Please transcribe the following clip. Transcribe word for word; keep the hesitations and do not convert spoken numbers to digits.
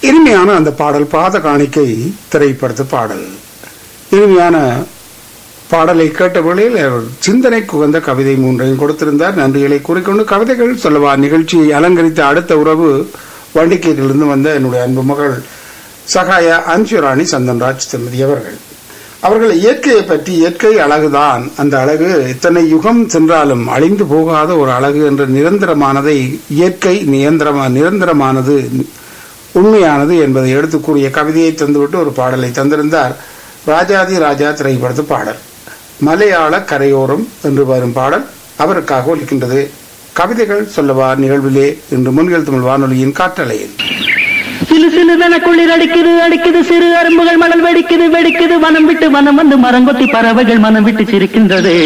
இனிமையான அந்த பாடல் பாத காணிக்கை திரைப்படத்து பாடல். இனிமையான பாடலை கேட்ட வேளையில் அவர் சிந்தனைக்கு உகந்த கவிதை மூன்றையும் கொடுத்திருந்தார். நன்றிகளை கூறிக்கொண்டு கவிதைகள் சொல்லவா நிகழ்ச்சியை அலங்கரித்த அடுத்த உறவு வண்டிக்கேட்டிலிருந்து வந்த என்னுடைய அன்பு மகள் சகாய அன்சுராணி சந்தன்ராஜ் திருமதி அவர்கள். அவர்கள் இயற்கையை பற்றி இயற்கை அழகுதான், அந்த அழகு இத்தனை யுகம் சென்றாலும் அழிந்து போகாத ஒரு அழகு என்ற நிரந்தரமானதை இயற்கை நிரந்தரமா நிரந்தரமானது உண்மையானது என்பதை எடுத்து கூறிய கவிதையை தந்துவிட்டு ஒரு பாடலை தந்திருந்தார். ராஜாதி ராஜா திரைப்படத்து பாடல் மலையாள கரையோரம் என்று வரும் பாடல் அவருக்காக ஒலிக்கின்றது. கவிதைகள் சொல்லவா நிகழ்விலே இன்று முன்கள் தமிழ் வானொலியின் காற்றலையில் சிலு சிலுவென குளிர் அடிக்குது அடிக்குது சிறு அரும்புகள் மணல் வெடிக்குது வெடிக்குது வனம் விட்டு வனம் வந்து மரங்கொத்தி பறவைகள் மனம் விட்டு சிரிக்கின்றது.